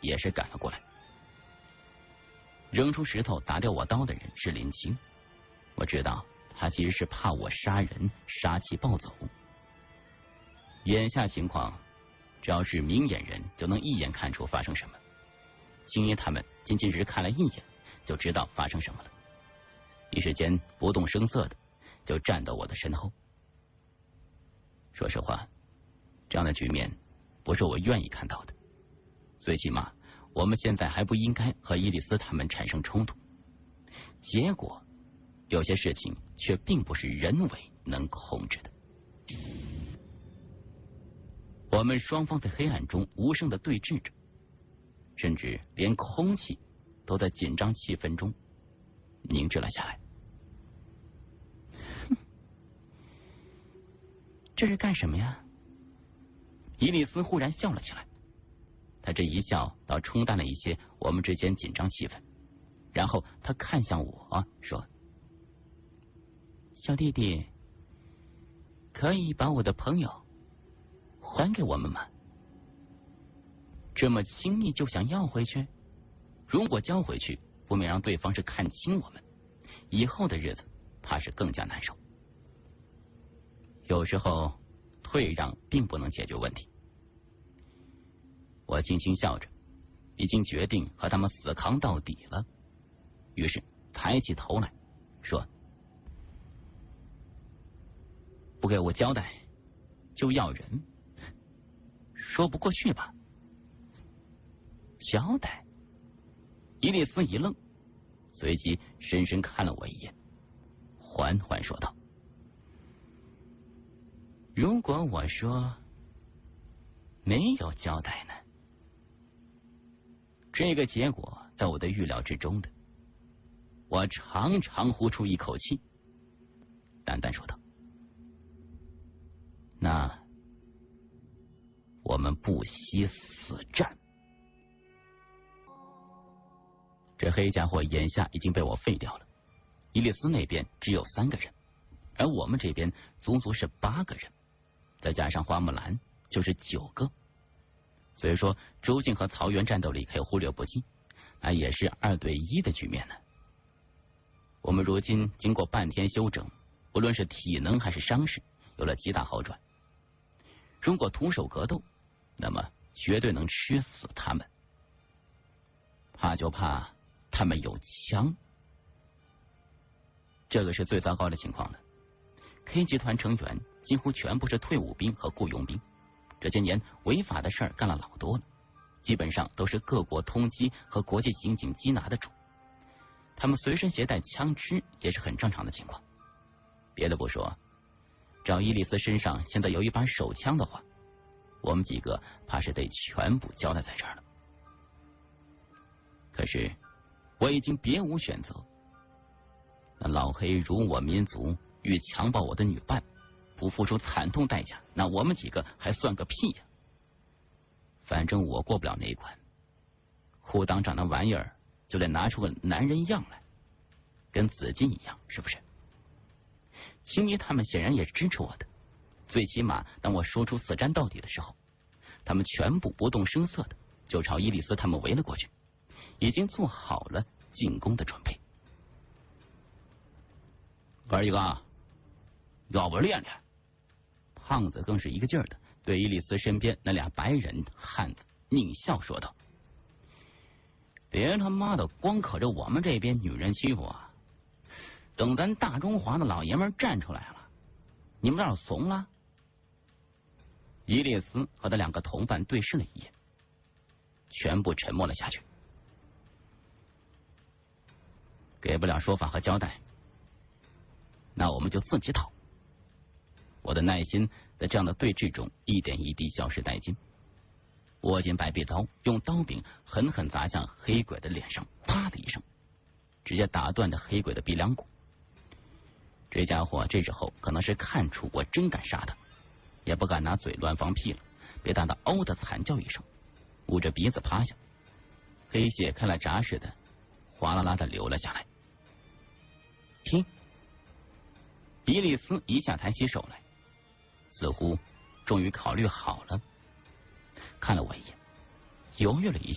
也是赶了过来。扔出石头打掉我刀的人是林青，我知道他其实是怕我杀人，杀气暴走。眼下情况，只要是明眼人就能一眼看出发生什么。青衣他们仅仅只看了一眼，就知道发生什么了，一时间不动声色的就站到我的身后。说实话，这样的局面不是我愿意看到的，最起码我们现在还不应该和伊丽丝他们产生冲突。结果有些事情却并不是人为能控制的。我们双方在黑暗中无声的对峙着，甚至连空气都在紧张气氛中凝滞了下来。这是干什么呀？伊丽丝忽然笑了起来，她这一笑倒冲淡了一些我们之间紧张气氛，然后她看向我说：“小弟弟，可以把我的朋友还给我们吗？这么轻易就想要回去？如果交回去，不免让对方是看清我们，以后的日子怕是更加难受。有时候退让并不能解决问题。”我轻轻笑着，已经决定和他们死扛到底了，于是抬起头来说：“不给我交代就要人，说不过去吧？”交代？伊丽丝一愣，随即深深看了我一眼，缓缓说道：“如果我说没有交代呢？”这个结果在我的预料之中的。我长长呼出一口气，淡淡说道：“那我们不惜死战。”这黑家伙眼下已经被我废掉了，伊丽丝那边只有3个人，而我们这边足足是8个人，再加上花木兰就是9个。所以说周静和曹元战斗力可以忽略不计，那也是2对1的局面呢。我们如今经过半天休整，不论是体能还是伤势有了极大好转。如果徒手格斗，那么绝对能吃死他们。怕就怕他们有枪，这个是最糟糕的情况了。K 集团成员几乎全部是退伍兵和雇佣兵，这些年违法的事儿干了老多了，基本上都是各国通缉和国际刑警缉拿的主。他们随身携带枪支也是很正常的情况。别的不说，只要伊丽丝身上现在有一把手枪的话，我们几个怕是得全部交代在这儿了。可是我已经别无选择，那老黑辱我民族，欲强暴我的女伴，不付出惨痛代价，那我们几个还算个屁呀！反正我过不了那一关，裤裆长那玩意儿就得拿出个男人样来，跟紫金一样，是不是？青衣他们显然也是支持我的，最起码当我说出死战到底的时候，他们全部不动声色的就朝伊丽丝他们围了过去，已经做好了进攻的准备。哥一个，要不练练？胖子更是一个劲儿的对伊丽丝身边那俩白人汉子狞笑说道：“别他妈的光可着我们这边女人欺负啊！等咱大中华的老爷们站出来了，你们倒是怂了？”伊丽丝和他2个同伴对视了一眼，全部沉默了下去。给不了说法和交代，那我们就自己讨。我的耐心在这样的对峙中一点一滴消失殆尽。握紧白臂刀，用刀柄狠狠砸向黑鬼的脸上，啪的一声，直接打断了黑鬼的鼻梁骨。这家伙这时候可能是看出我真敢杀他，也不敢拿嘴乱放屁了，被打得嗷的惨叫一声，捂着鼻子趴下，黑血开了闸似的哗啦啦的流了下来。听，伊丽丝一下抬起手来，似乎终于考虑好了，看了我一眼，犹豫了一下。